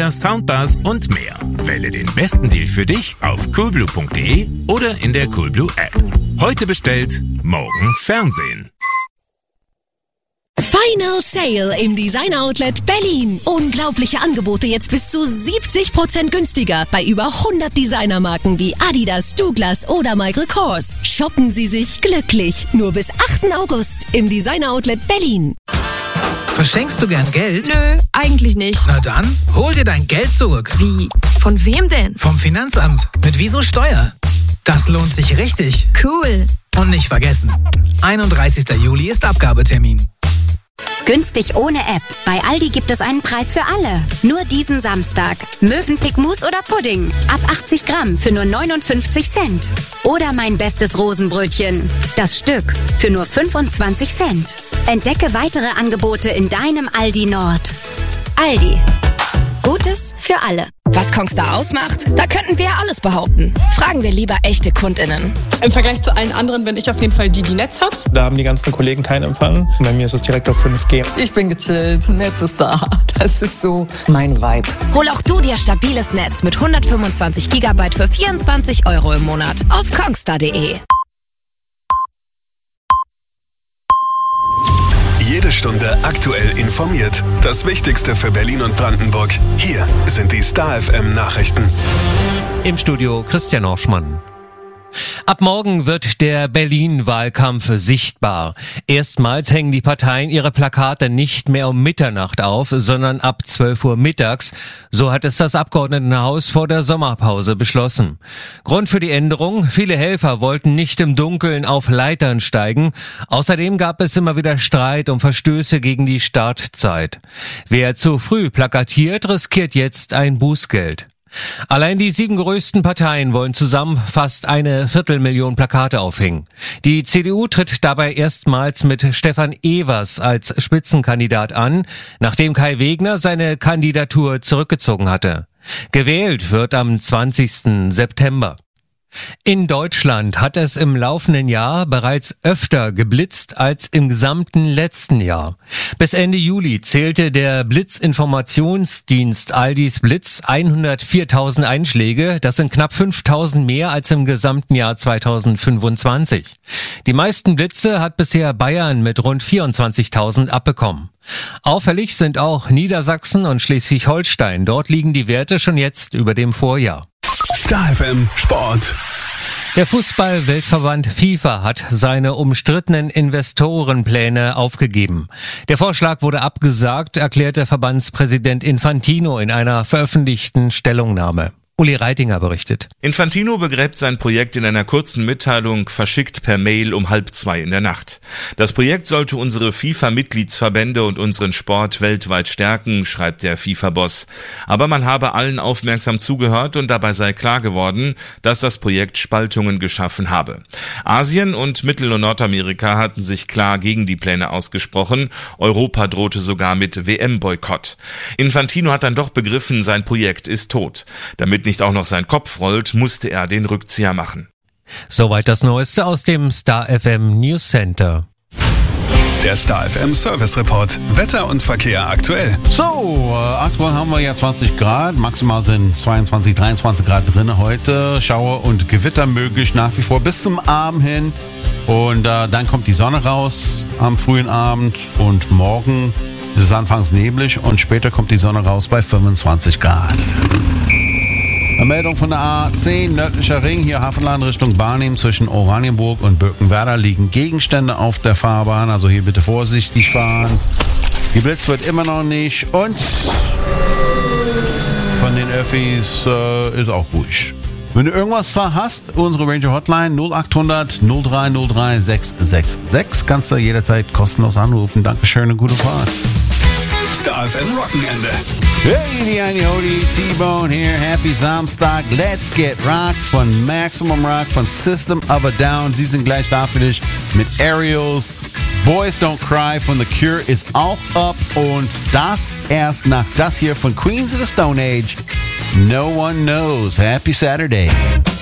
Fernseher, Soundbars und mehr. Wähle den besten Deal für dich auf coolblue.de oder in der Coolblue App. Heute bestellt, morgen Fernsehen. Final Sale im Design Outlet Berlin. Unglaubliche Angebote jetzt bis zu 70% günstiger bei über 100 Designermarken wie Adidas, Douglas oder Michael Kors. Shoppen Sie sich glücklich. Nur bis 8. August im Design Outlet Berlin. Verschenkst du gern Geld? Nö, eigentlich nicht. Na dann, hol dir dein Geld zurück. Wie? Von wem denn? Vom Finanzamt. Mit Wieso Steuer. Das lohnt sich richtig. Cool. Und nicht vergessen, 31. Juli ist Abgabetermin. Günstig ohne App. Bei Aldi gibt es einen Preis für alle. Nur diesen Samstag. Mövenpick Mousse oder Pudding. Ab 80 Gramm für nur 59 Cent. Oder mein bestes Rosenbrötchen. Das Stück für nur 25 Cent. Entdecke weitere Angebote in deinem Aldi Nord. Aldi. Gutes für alle. Was Kongstar ausmacht? Da könnten wir ja alles behaupten. Fragen wir lieber echte KundInnen. Im Vergleich zu allen anderen bin ich auf jeden Fall die Netz hat. Da haben die ganzen Kollegen keinen Empfang. Bei mir ist es direkt auf 5G. Ich bin gechillt, Netz ist da. Das ist so mein Vibe. Hol auch du dir stabiles Netz mit 125 GB für 24 € im Monat auf kongstar.de. Jede Stunde aktuell informiert. Das Wichtigste für Berlin und Brandenburg. Hier sind die Star FM Nachrichten. Im Studio Christian Orschmann. Ab morgen wird der Berlin-Wahlkampf sichtbar. Erstmals hängen die Parteien ihre Plakate nicht mehr um Mitternacht auf, sondern ab 12 Uhr mittags. So hat es das Abgeordnetenhaus vor der Sommerpause beschlossen. Grund für die Änderung: viele Helfer wollten nicht im Dunkeln auf Leitern steigen. Außerdem gab es immer wieder Streit um Verstöße gegen die Startzeit. Wer zu früh plakatiert, riskiert jetzt ein Bußgeld. Allein die 7 größten Parteien wollen zusammen fast 250.000 Plakate aufhängen. Die CDU tritt dabei erstmals mit Stefan Evers als Spitzenkandidat an, nachdem Kai Wegner seine Kandidatur zurückgezogen hatte. Gewählt wird am 20. September. In Deutschland hat es im laufenden Jahr bereits öfter geblitzt als im gesamten letzten Jahr. Bis Ende Juli zählte der Blitzinformationsdienst Aldis Blitz 104.000 Einschläge. Das sind knapp 5.000 mehr als im gesamten Jahr 2025. Die meisten Blitze hat bisher Bayern mit rund 24.000 abbekommen. Auffällig sind auch Niedersachsen und Schleswig-Holstein. Dort liegen die Werte schon jetzt über dem Vorjahr. Star FM Sport. Der Fußball-Weltverband FIFA hat seine umstrittenen Investorenpläne aufgegeben. Der Vorschlag wurde abgesagt, erklärte Verbandspräsident Infantino in einer veröffentlichten Stellungnahme. Uli Reitinger berichtet. Infantino begräbt sein Projekt in einer kurzen Mitteilung, verschickt per Mail um 1:30 in der Nacht. Das Projekt sollte unsere FIFA-Mitgliedsverbände und unseren Sport weltweit stärken, schreibt der FIFA-Boss. Aber man habe allen aufmerksam zugehört und dabei sei klar geworden, dass das Projekt Spaltungen geschaffen habe. Asien und Mittel- und Nordamerika hatten sich klar gegen die Pläne ausgesprochen. Europa drohte sogar mit WM-Boykott. Infantino hat dann doch begriffen, sein Projekt ist tot. Damit nicht auch noch sein Kopf rollt, musste er den Rückzieher machen. Soweit das Neueste aus dem Star FM News Center. Der Star FM Service Report. Wetter und Verkehr aktuell. So, aktuell haben wir ja 20 Grad. Maximal sind 22, 23 Grad drin heute. Schauer und Gewitter möglich nach wie vor bis zum Abend hin. Und dann kommt die Sonne raus am frühen Abend. Und morgen ist es anfangs neblig und später kommt die Sonne raus bei 25 Grad. Eine Meldung von der A10, nördlicher Ring, hier Hafenland Richtung Barnim zwischen Oranienburg und Birkenwerder liegen Gegenstände auf der Fahrbahn, also hier bitte vorsichtig fahren. Geblitzt wird immer noch nicht und von den Öffis ist auch ruhig. Wenn du irgendwas hast, unsere Ranger Hotline 0800 0303 666, kannst du jederzeit kostenlos anrufen. Dankeschön und gute Fahrt. Star FM Wochenende. Hey, die eine Hodi, T-Bone hier, Happy Samstag, Let's Get Rocked von Maximum Rock, von System of a Down. Sie sind gleich da für dich mit Aerials. Boys Don't Cry von The Cure ist auch up und das erst nach das hier von Queens of the Stone Age. No One Knows. Happy Saturday.